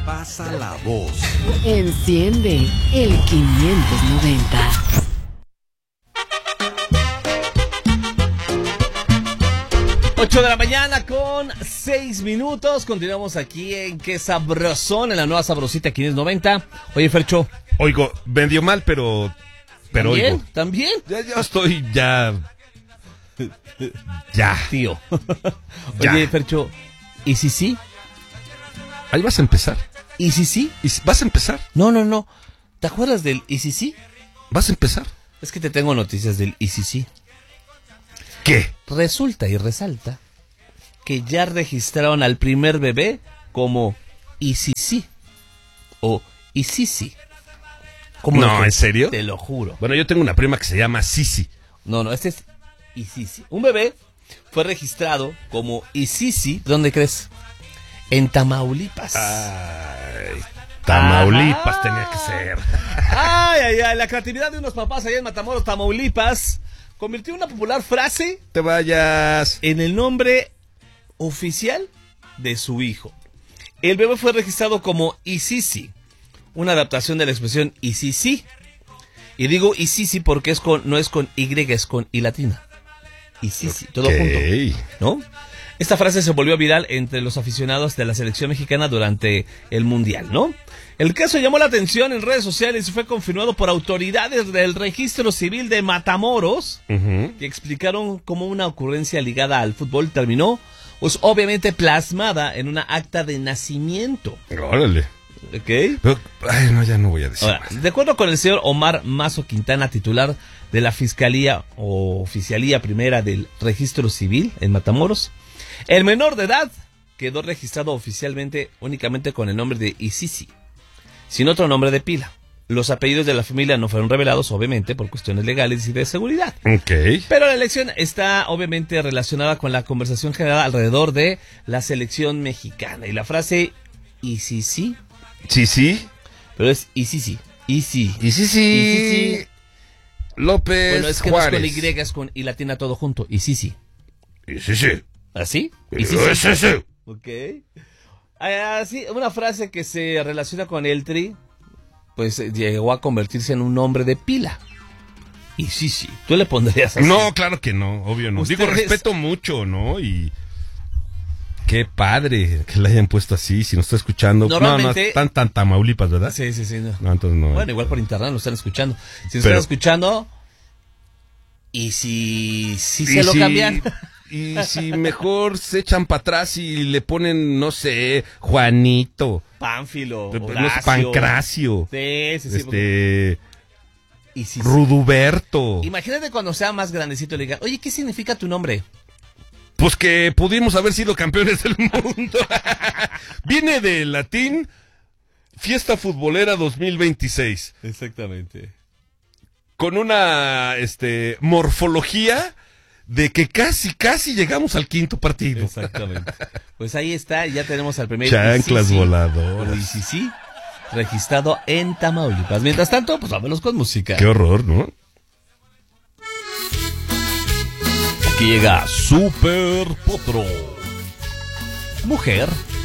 pasa la voz. Enciende el 590. Ocho de la mañana con 6 minutos. Continuamos aquí en Qué Sabrosón, en la nueva Sabrosita 590. Oye, Fercho. Oigo, vendió mal, pero ¿También? oigo. ¿También? Ya estoy, ya. Tío. Ya. Oye, Fercho, ¿y si sí? Ahí vas a empezar. ¿Y si sí? ¿Vas a empezar? No. ¿Te acuerdas del ¿y si sí? ¿Vas a empezar? Es que te tengo noticias del ¿y si sí? ¿Qué? Resulta y resalta que ya registraron al primer bebé como ¿y si sí? O ¿y si sí? No, ¿en serio? Te lo juro. Bueno, yo tengo una prima que se llama Sisi. No, este es ¿y si sí? Un bebé fue registrado como ¿y si sí? ¿Dónde crees? En Tamaulipas. Ay, Tamaulipas Ajá. tenía que ser. Ay, la creatividad de unos papás allá en Matamoros, Tamaulipas, convirtió una popular frase Te vayas. en el nombre oficial de su hijo. El bebé fue registrado como Isisi, una adaptación de la expresión Isisi. Y digo Isisi porque no es con Y, es con I latina. Isisi, todo junto, ¿no? Esta frase se volvió viral entre los aficionados de la selección mexicana durante el Mundial, ¿no? El caso llamó la atención en redes sociales y fue confirmado por autoridades del Registro Civil de Matamoros, que explicaron cómo una ocurrencia ligada al fútbol terminó, pues obviamente plasmada en una acta de nacimiento. Órale. ¿Ok? Pero, no, ya no voy a decir Ahora, más. de acuerdo con el señor Omar Mazo Quintana, titular de la Fiscalía o Oficialía Primera del Registro Civil en Matamoros, el menor de edad quedó registrado oficialmente únicamente con el nombre de Isisi, sin otro nombre de pila. Los apellidos de la familia no fueron revelados, obviamente, por cuestiones legales y de seguridad. Ok. Pero la elección está obviamente relacionada con la conversación general alrededor de la selección mexicana. Y la frase Isisi, Sí. pero es Isisi. Sí. Isisi. López Bueno, es que Juárez. no es con Y, es con I latina todo junto. Isisi. Sí. ¿Así? Sí. Ok. Así, una frase que se relaciona con el Tri, pues llegó a convertirse en un nombre de pila. Isisi. ¿Tú le pondrías así? No, claro que no, obvio no. Ustedes- Digo, respeto mucho, ¿no? Y qué padre que le hayan puesto así, si nos está escuchando. Normalmente- No, tan Tamaulipas, ¿verdad? Sí. No. No, entonces no. Bueno, igual por internet lo están escuchando. Si nos Pero- están escuchando, y si se lo cambian. Y si mejor se echan para atrás y le ponen, no sé, Juanito, Pánfilo, no sé, Horacio. Pancracio, Sí. Y si Ruduberto. imagínate cuando sea más grandecito le diga, oye, ¿qué significa tu nombre? Pues que pudimos haber sido campeones del mundo. Viene del latín Fiesta Futbolera 2026. Exactamente. Con una morfología de que casi llegamos al quinto partido. Exactamente. Pues ahí está, ya tenemos al primer Chanclas Isisi, voladoras. o Isisi, registrado en Tamaulipas. Mientras tanto, pues vámonos con música. Qué horror, ¿no? Aquí llega Super Potro. Mujer